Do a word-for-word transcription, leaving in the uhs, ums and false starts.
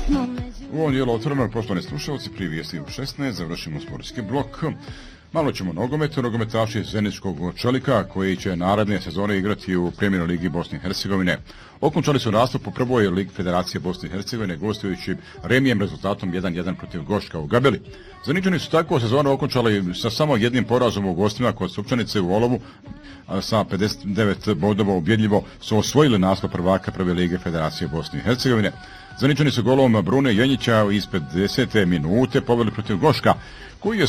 U ovom dijelu otvoreno, poštovani slušalci, prije vijesti u šesnaest, završimo sportski blok. Malo ćemo nogometu, nogometaši Zeničkog Čelika, koji će naredne sezone igrati u Premijer ligi Bosne i Hercegovine. Okončali su nastup u prvoj ligi Federacije Bosne i Hercegovine, gostujući remijem rezultatom jedan jedan protiv Goška u Gabeli. Zeničani su tako sezonu okončali sa samo jednim porazom u gostima kod Supčanice u Olovu, sa pedeset devet bodova ubjedljivo su osvojili naslov prvaka prve lige Federacije Bosne i Hercegovine. Zeničani su golom Brune Jenjića ispred desete minute poveli protiv Goška, koji je